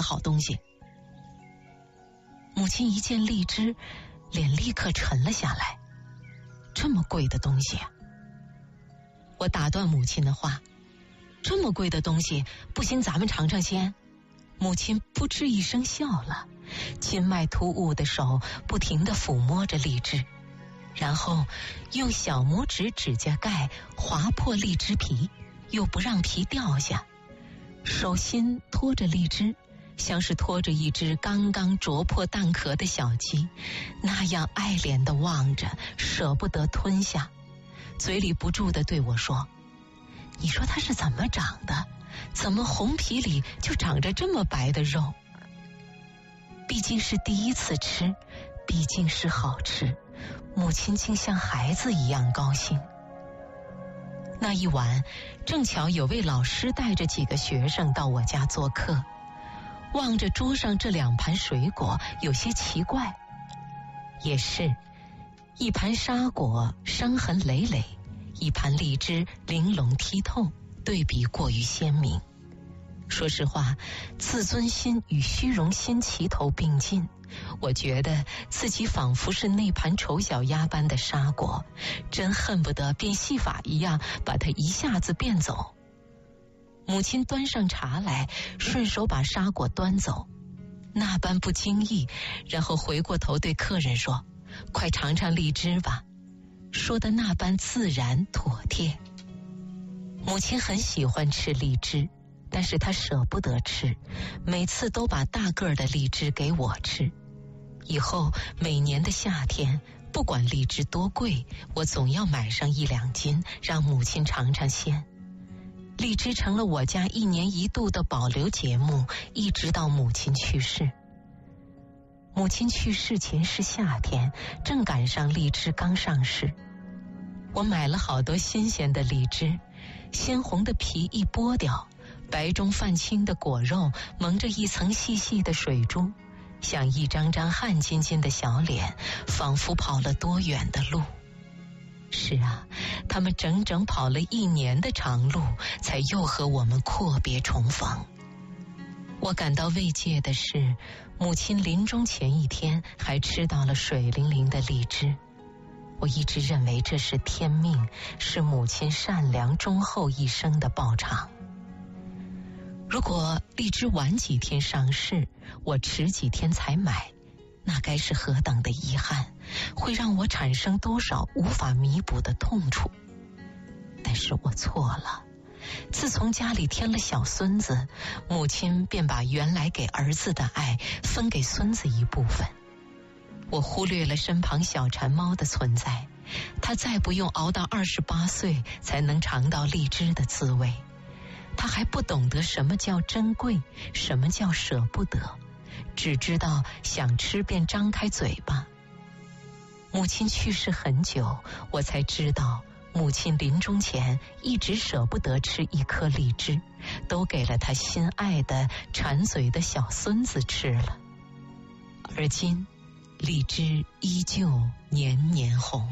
的好东西。母亲一见荔枝，脸立刻沉了下来。这么贵的东西啊！我打断母亲的话，这么贵的东西，不行，咱们尝尝先。母亲扑哧一声笑了，筋脉突兀的手不停地抚摸着荔枝，然后用小拇指指甲盖划破荔枝皮，又不让皮掉下，手心托着荔枝，像是拖着一只刚刚啄破蛋壳的小鸡，那样爱怜地望着，舍不得吞下，嘴里不住地对我说：“你说它是怎么长的？怎么红皮里就长着这么白的肉？”毕竟是第一次吃，毕竟是好吃，母亲竟像孩子一样高兴。那一晚，正巧有位老师带着几个学生到我家做客，望着桌上这2盘水果，有些奇怪。也是，一盘沙果伤痕累累，一盘荔枝玲珑剔透，对比过于鲜明。说实话，自尊心与虚荣心齐头并进，我觉得自己仿佛是那盘丑小鸭般的沙果，真恨不得变戏法一样把它一下子变走。母亲端上茶来，顺手把沙果端走，那般不经意，然后回过头对客人说：“快尝尝荔枝吧。”说的那般自然妥帖。母亲很喜欢吃荔枝，但是她舍不得吃，每次都把大个儿的荔枝给我吃。以后每年的夏天，不管荔枝多贵，我总要买上1、2斤，让母亲尝尝鲜。荔枝成了我家1年1度的保留节目，一直到母亲去世。母亲去世前是夏天，正赶上荔枝刚上市。我买了好多新鲜的荔枝，鲜红的皮一剥掉，白中泛青的果肉蒙着一层细细的水珠，像一张张汗津津的小脸，仿佛跑了多远的路。是啊，他们整整跑了1年的长路，才又和我们阔别重逢。我感到慰藉的是，母亲临终前1天还吃到了水灵灵的荔枝。我一直认为这是天命，是母亲善良忠厚一生的报偿。如果荔枝晚几天上市，我迟几天才买，那该是何等的遗憾，会让我产生多少无法弥补的痛楚。但是我错了，自从家里添了小孙子，母亲便把原来给儿子的爱分给孙子一部分。我忽略了身旁小馋猫的存在，他再不用熬到28岁才能尝到荔枝的滋味。他还不懂得什么叫珍贵，什么叫舍不得，只知道想吃便张开嘴巴。母亲去世很久，我才知道母亲临终前一直舍不得吃1颗荔枝，都给了她心爱的馋嘴的小孙子吃了。而今荔枝依旧年年红。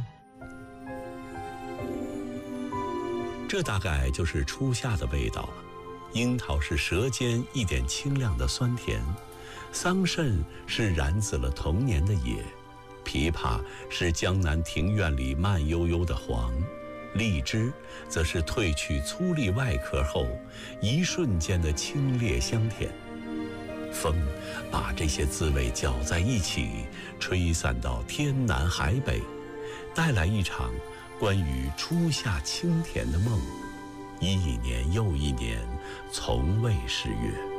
这大概就是初夏的味道了。樱桃是舌尖一点清亮的酸甜，桑葚是染紫了童年的野，枇杷是江南庭院里慢悠悠的黄，荔枝则是褪去粗粝外壳后一瞬间的清冽香甜。风把这些滋味搅在一起，吹散到天南海北，带来一场关于初夏清甜的梦，一年又一年，从未失约。